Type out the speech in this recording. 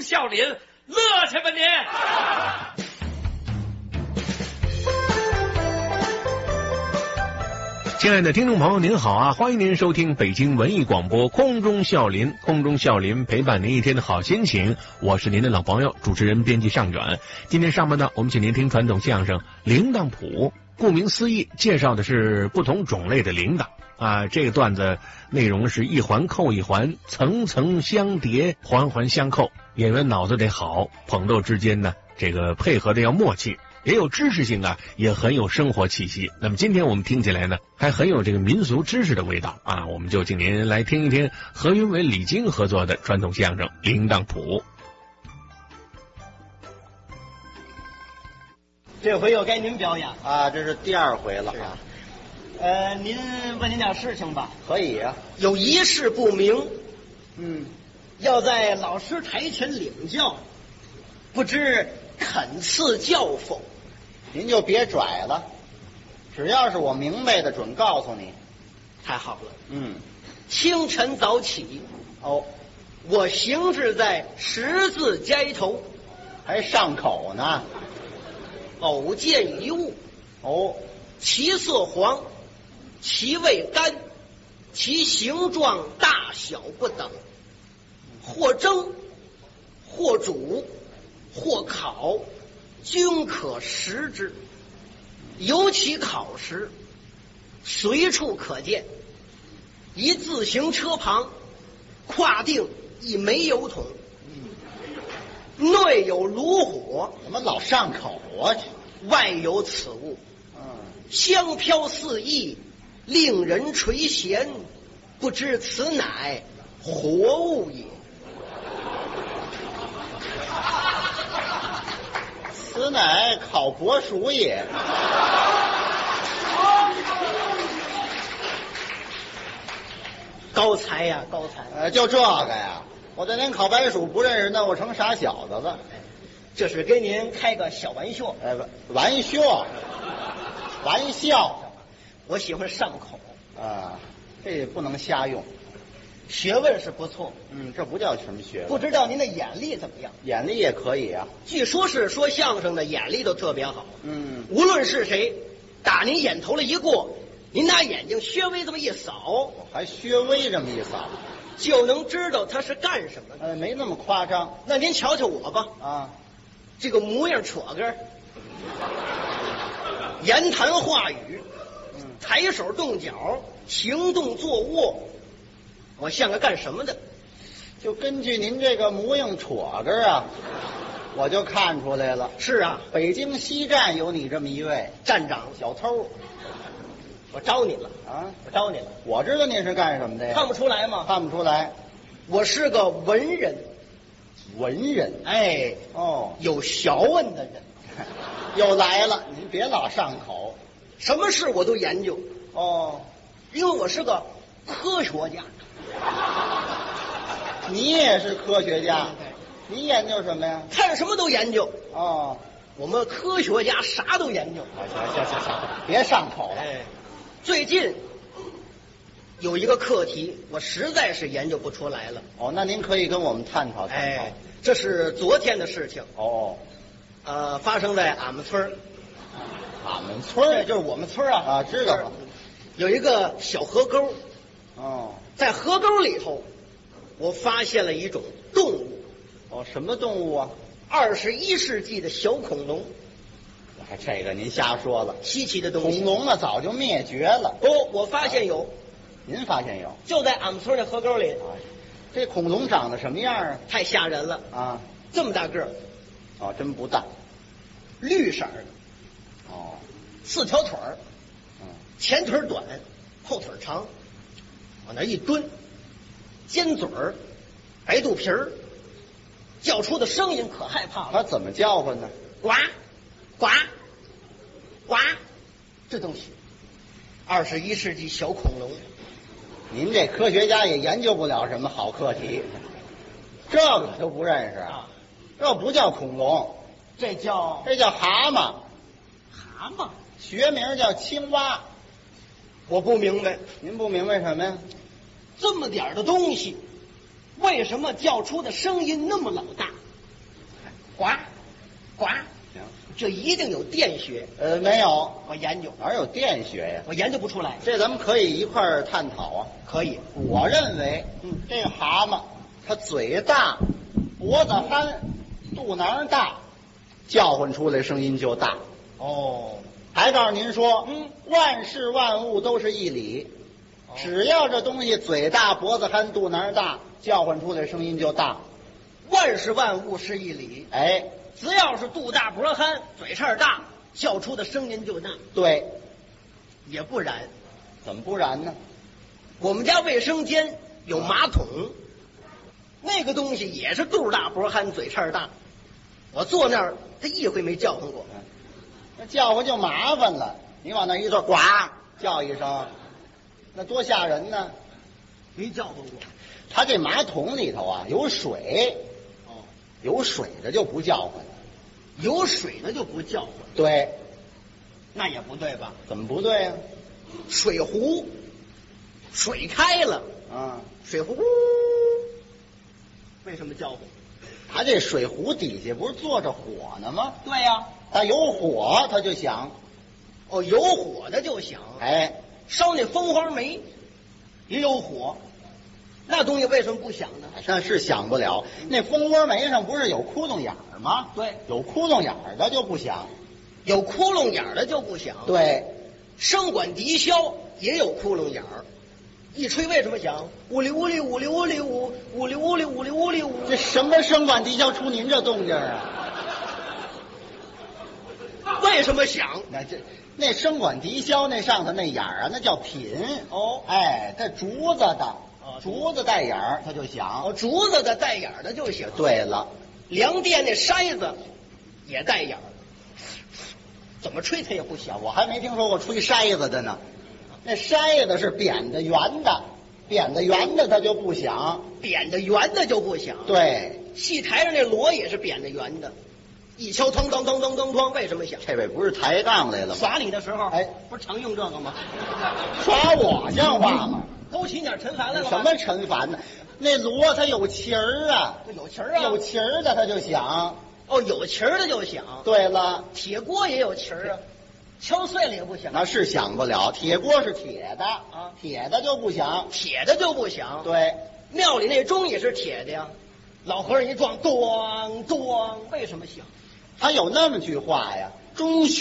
笑林，乐去吧您！ 亲爱的听众朋友您好啊，欢迎您收听北京文艺广播空中笑林，空中笑林陪伴您一天的好心情，我是您的老朋友主持人编辑上远。今天上半段我们请您听传统相声铃铛谱，顾名思义介绍的是不同种类的铃铛啊。这个段子内容是一环扣一环，层层相叠，环环相扣，演员脑子得好，捧逗之间呢这个配合的要默契，也有知识性啊，也很有生活气息。那么今天我们听起来呢，还很有这个民俗知识的味道啊。我们就请您来听一听何云伟、李菁合作的传统相声《铃铛谱》。 这回又该您表演啊，这是第二回了啊。您问您点事情吧。 可以啊。 有一事不明，要在老师台前领教，不知肯赐教否？ 您就别拽了，只要是我明白的，准告诉你。 太好了。清晨早起，我行至在十字街头， 还上口呢。 偶见一物，其色黄，其味甘，其形状大小不等，或蒸，或煮，或烤，均可食之。尤其烤时，随处可见。一自行车旁，跨定一煤油桶，内有炉火， 怎么老上口啊？ 外有此物，香飘四溢，令人垂涎，不知此乃活物也。 此乃烤薄薯也。 高才呀，高才！ 就这个呀，我在连烤白薯不认识，那我成傻小子了。 这是跟您开个小玩笑。 玩笑， 我喜欢上口啊，这不能瞎用。 学问是不错， 这不叫什么学问。 不知道您的眼力怎么样？ 眼力也可以啊。 据说是说相声的眼力都特别好。无论是谁，打您眼头了一过，您拿眼睛稍微这么一扫， 还稍微这么一扫， 就能知道他是干什么的。 没那么夸张。 那您瞧瞧我吧，这个模样戳根，言谈话语，抬手动脚，行动坐卧，我像个干什么的？ 就根据您这个模样戳根啊，我就看出来了。 是啊， 北京西站有你这么一位站长小偷。 我招你了啊！ 我招你了。 我知道您是干什么的呀？ 看不出来吗？ 看不出来。 我是个文人。 文人？ 有学问的人。 又来了，您别老上口。 什么事我都研究。因为我是个科学家。 你也是科学家？你研究什么呀？ 看什么都研究。我们科学家啥都研究。 行，别上口了。 最近有一个课题，我实在是研究不出来了。 那您可以跟我们探讨探讨。 这是昨天的事情。发生在俺们村。 俺们村就是我们村啊。 知道。 有一个小河沟。在河沟里头，我发现了一种动物。 什么动物啊 ？21世纪的小恐龙。 这个您瞎说了， 稀奇的东西。 恐龙呢早就灭绝了。 我发现有。 您发现有？ 就在俺们村的河沟里。 这恐龙长得什么样啊？ 太吓人了啊！这么大个儿。 真不大。 绿色的。4条腿儿。前腿短，后腿长，往那一蹲，尖嘴儿，白肚皮儿，叫出的声音可害怕了。 他怎么叫唤呢？ 呱呱呱！这东西，21世纪小恐龙。 您这科学家也研究不了什么好课题，这个都不认识啊？这不叫恐龙， 这叫蛤蟆。 蛤蟆， 学名叫青蛙。 我不明白。 您不明白什么呀？ 这么点的东西，为什么叫出的声音那么老大？ 呱呱， 行， 这一定有电学。 没有， 我研究， 哪有电学呀？ 我研究不出来。 这咱们可以一块儿探讨啊。 可以， 我认为，这个蛤蟆它嘴大，脖子憨，肚囊大，叫唤出来声音就大。 哦， 还告诉您说，万事万物都是一理，只要这东西嘴大、脖子憨、肚囊大，叫唤出来声音就大。 万事万物是一理， 哎， 只要是肚大脖憨、嘴叉大，叫出的声音就大。 对， 也不然， 怎么不然呢？ 我们家卫生间有马桶，那个东西也是肚大脖憨、嘴叉大。我坐那儿，他一回没叫唤过。 那叫唤就麻烦了，你往那一坐，呱叫一声，那多吓人呢！ 没叫唤过。 他这马桶里头啊有水，有水的就不叫唤， 有水的就不叫唤。 对， 那也不对吧？ 怎么不对呀？ 水壶，水开了，水壶为什么叫唤？ 他这水壶底下不是坐着火呢吗？ 对呀， 他有火他就响。 哦，有火的就响。 哎， 烧那蜂花煤也有火，那东西为什么不响呢？ 那是响不了。那蜂窝煤上不是有窟窿眼儿吗？ 对， 有窟窿眼儿的就不响。 有窟窿眼儿的就不响。 对， 声管笛箫也有窟窿眼儿，一吹为什么响？呜哩呜哩呜哩呜哩呜，呜哩呜哩呜哩呜哩呜。 这什么声管笛箫出您这动静啊？ 为什么响？ 那声管笛箫那上头那眼儿啊，那叫品。 哦， 哎，它竹子的，竹子带眼儿，它就响。 哦，竹子的带眼儿的就响。 对了， 粮店那筛子也带眼儿，怎么吹它也不响。 我还没听说过吹筛子的呢。那筛子是扁的圆的，扁的圆的它就不响， 扁的圆的就不响。 对， 戏台上那锣也是扁的圆的，一敲当当当当当当，为什么响？ 这位不是抬杠来了吗？ 耍你的时候， 哎， 不是常用这个吗？ 耍我像话吗？ 勾起点陈凡来了。 什么陈凡呢？那锣它有旗儿啊， 有旗儿啊， 有旗儿的它就响。 哦，有旗儿的就响。 对了， 铁锅也有旗儿啊，敲碎了也不响。 那是响不了，铁锅是铁的啊， 铁的就不响， 铁的就不响。 对， 庙里那钟也是铁的呀，老和尚一撞，咣咣，为什么响？ 他有那么句话呀，钟